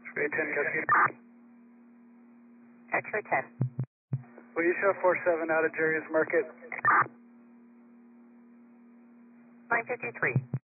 X-ray 10, Cascade. X-ray 10. Will you show 47 out of Jerry's Market? 953.